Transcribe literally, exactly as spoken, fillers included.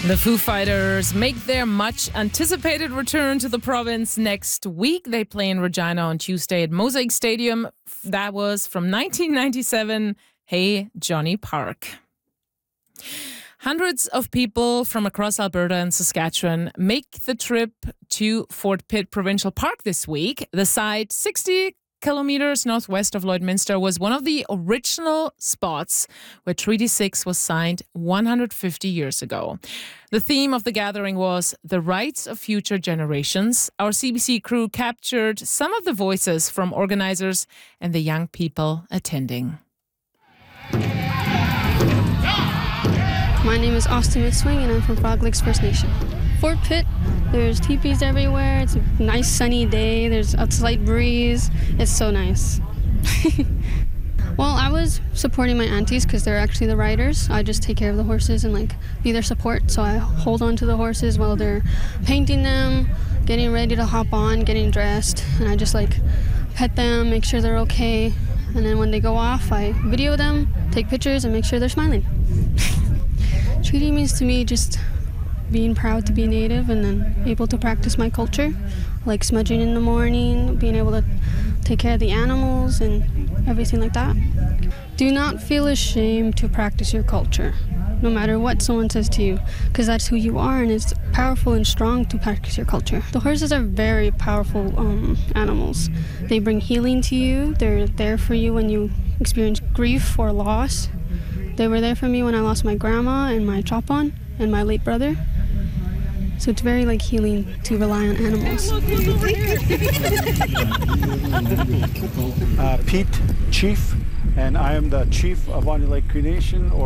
The Foo Fighters make their much-anticipated return to the province next week. They play in Regina on Tuesday at Mosaic Stadium. That was from nineteen ninety-seven. Hey, Johnny Park. Hundreds of people from across Alberta and Saskatchewan make the trip to Fort Pitt Provincial Park this week. The site, sixty kilometers northwest of Lloydminster, was one of the original spots where Treaty six was signed one hundred fifty years ago. The theme of the gathering was the rights of future generations. Our C B C crew captured some of the voices from organizers and the young people attending. My name is Austin Midswing and I'm from Frog Lakes First Nation. Fort Pitt, there's teepees everywhere. It's a nice sunny day. There's a slight breeze. It's so nice. Well, I was supporting my aunties because they're actually the riders. I just take care of the horses and like be their support. So I hold on to the horses while they're painting them, getting ready to hop on, getting dressed. And I just like pet them, make sure they're okay. And then when they go off, I video them, take pictures, and make sure they're smiling. Treaty means to me just being proud to be Native and then able to practice my culture, like smudging in the morning, being able to take care of the animals and everything like that. Do not feel ashamed to practice your culture, no matter what someone says to you, because that's who you are and it's powerful and strong to practice your culture. The horses are very powerful um, animals. They bring healing to you. They're there for you when you experience grief or loss. They were there for me when I lost my grandma and my chop-on and my late brother. So it's very like healing to rely on animals. uh, Pete, Chief, and I am the Chief of Ani Lake Cree Nation. Or